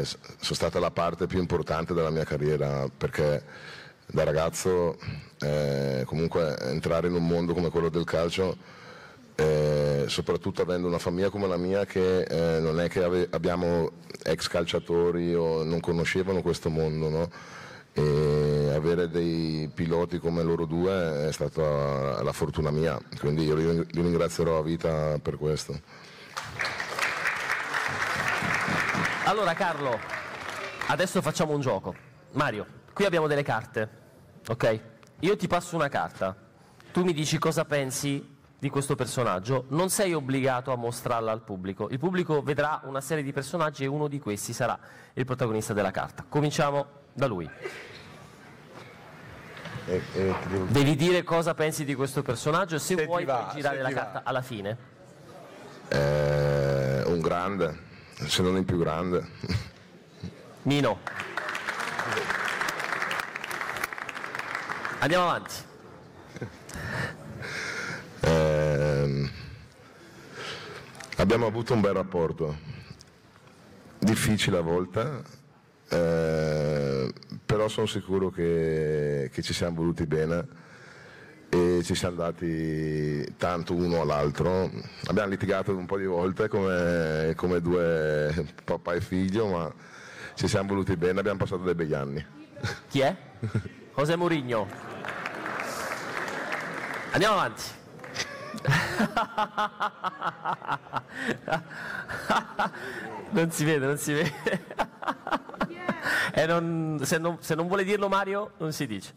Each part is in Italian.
sono stata la parte più importante della mia carriera, perché da ragazzo comunque entrare in un mondo come quello del calcio, soprattutto avendo una famiglia come la mia che non è che abbiamo ex calciatori o non conoscevano questo mondo, no? E avere dei piloti come loro due è stata la fortuna mia, quindi io li ringrazierò a vita per questo. Allora Carlo, adesso facciamo un gioco. Mario, qui abbiamo delle carte, ok? Io ti passo una carta, tu mi dici cosa pensi di questo personaggio, non sei obbligato a mostrarla al pubblico, il pubblico vedrà una serie di personaggi e uno di questi sarà il protagonista della carta. Cominciamo da lui. Devi dire cosa pensi di questo personaggio e se vuoi puoi girare la carta alla fine. Un grande, se non il più grande. Nino. Andiamo avanti. Abbiamo avuto un bel rapporto, difficile a volte, però sono sicuro che ci siamo voluti bene e ci siamo dati tanto uno all'altro. Abbiamo litigato un po' di volte come due papà e figlio, ma ci siamo voluti bene, abbiamo passato dei begli anni. Chi è? José Mourinho. Andiamo avanti. Non si vede, non si vede. Se non vuole dirlo Mario, non si dice.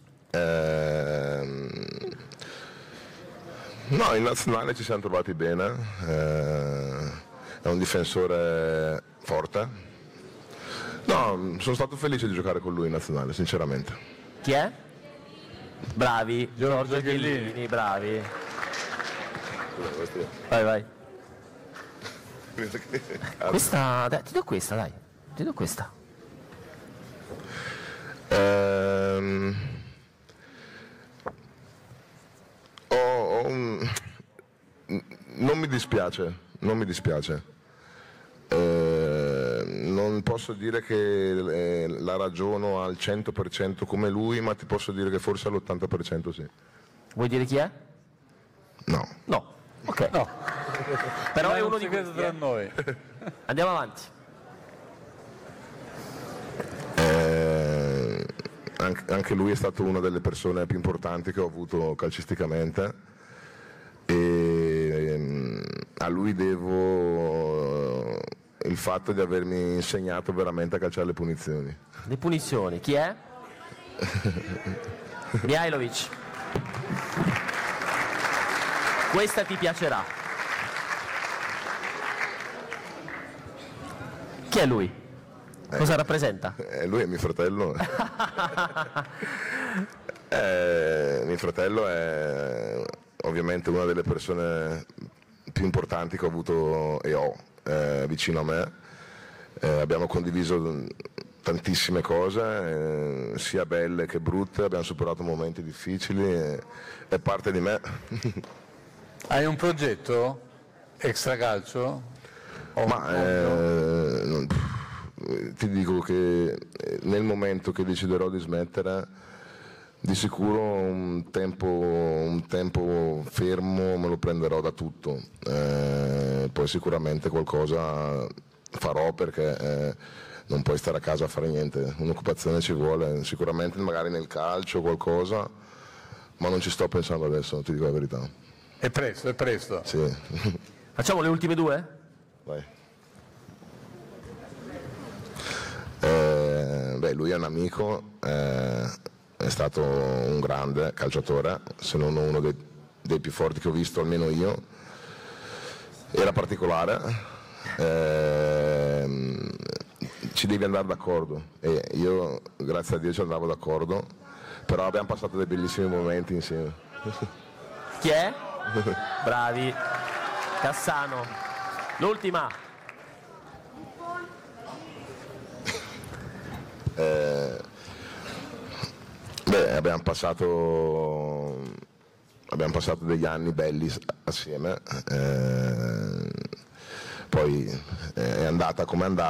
No, in nazionale ci siamo trovati bene, è un difensore forte. No, sono stato felice di giocare con lui in nazionale, sinceramente. Chi è? Bravi, Giorgio Chiellini, bravi. Vai. Questa, dai, ti do questa, dai. Ti do questa. Non mi dispiace. Non posso dire che la ragiono al 100% come lui, ma ti posso dire che forse all'80% sì. Vuoi dire chi è? No. No. Ok. No. Però è uno di questi tra noi. Andiamo avanti. Anche lui è stato una delle persone più importanti che ho avuto calcisticamente e a lui devo il fatto di avermi insegnato veramente a calciare le punizioni. Le punizioni, chi è? Mihajlovic. Questa ti piacerà. Chi è lui? Cosa rappresenta? Lui è mio fratello. Mio fratello è ovviamente una delle persone più importanti che ho avuto e ho vicino a me. Abbiamo condiviso tantissime cose, sia belle che brutte, abbiamo superato momenti difficili, è parte di me. Hai un progetto extracalcio? Ti dico che nel momento che deciderò di smettere, di sicuro un tempo fermo me lo prenderò da tutto, poi sicuramente qualcosa farò perché non puoi stare a casa a fare niente, un'occupazione ci vuole, sicuramente magari nel calcio qualcosa, ma non ci sto pensando adesso, ti dico la verità. È presto. Sì. Facciamo le ultime due? Vai. Lui è un amico, è stato un grande calciatore, se non uno dei più forti che ho visto, almeno io. Era particolare, ci devi andare d'accordo e io grazie a Dio ci andavo d'accordo, però abbiamo passato dei bellissimi momenti insieme. Chi è? Bravi. Cassano. L'ultima. Abbiamo passato degli anni belli assieme, poi è andata come è andata.